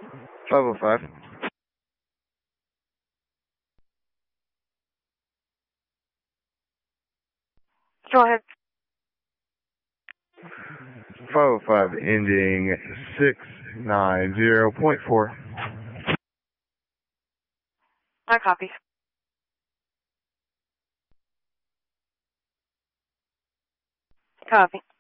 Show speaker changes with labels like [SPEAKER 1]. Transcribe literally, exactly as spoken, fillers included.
[SPEAKER 1] five oh five.
[SPEAKER 2] Go ahead.
[SPEAKER 1] five oh five ending six nine zero point four.
[SPEAKER 2] I copy. Copy.